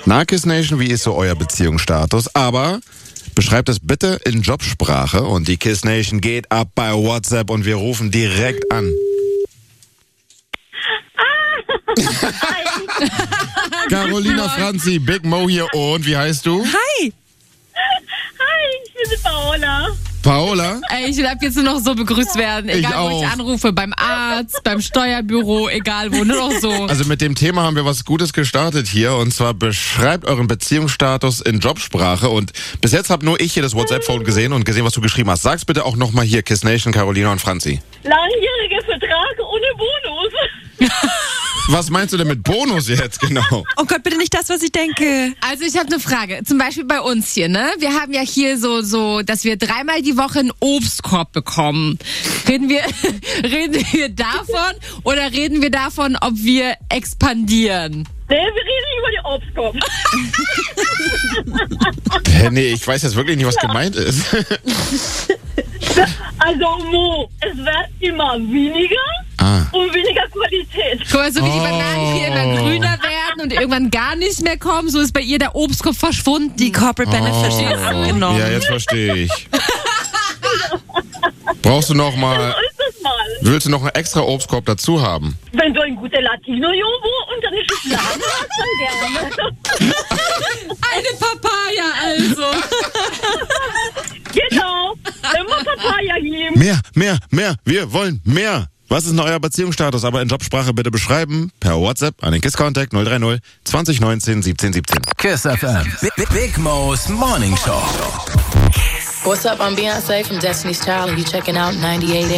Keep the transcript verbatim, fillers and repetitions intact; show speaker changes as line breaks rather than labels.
Na, Kiss Nation, wie ist so euer Beziehungsstatus? Aber beschreibt es bitte in Jobsprache und die Kiss Nation geht ab bei WhatsApp und wir rufen direkt an. Carolina Franzi, Big Mo hier und wie heißt du?
Hi!
Hi, ich bin die Paola.
Paola?
Ey, ich will ab jetzt nur noch so begrüßt werden. Egal,
Ich
wo
auch.
ich anrufe. Beim Arzt, beim Steuerbüro, egal wo. Nur noch so.
Also mit dem Thema haben wir was Gutes gestartet hier und zwar beschreibt euren Beziehungsstatus in Jobsprache und bis jetzt habe nur ich hier das WhatsApp-Phone gesehen und gesehen, was du geschrieben hast. Sag's bitte auch nochmal hier, Kiss Nation, Carolina und Franzi.
Langjähriger Vertrag ohne Bonus.
Was meinst du denn mit Bonus jetzt genau?
Oh Gott, bitte nicht das, was ich denke. Also ich habe eine Frage. Zum Beispiel bei uns hier, ne? Wir haben ja hier so, so, dass wir dreimal die Woche einen Obstkorb bekommen. Reden wir, reden wir davon oder reden wir davon, ob wir expandieren?
Nee, wir reden über die Obstkorb.
Hä, nee, ich weiß jetzt wirklich nicht, was gemeint ist.
Also Mo, es wird immer weniger
Ah.
und weniger Qualität.
Guck mal, so wie die
Oh.
Bananen hier immer grüner werden und irgendwann gar nicht mehr kommen, so ist bei ihr der Obstkorb verschwunden.
Die Corporate Benefits
Oh.
ist angenommen.
Ja, jetzt verstehe ich. Brauchst du noch mal,
So ist das mal.
willst du noch einen extra Obstkorb dazu haben?
Wenn du ein guter Latino irgendwo unter eine Schublade hast, dann gerne.
Eine Papaya also.
Genau, immer Papaya geben.
Mehr, mehr, mehr, wir wollen mehr. Was ist denn euer Beziehungsstatus? Aber in Jobsprache bitte beschreiben. Per WhatsApp an den Kiss Contact null drei null zwanzig neunzehn siebzehn siebzehn.
Kiss F M. Big, Big Mo's Morning Show.
What's up? I'm Beyonce from Destiny's Child, and you checking out ninety-eight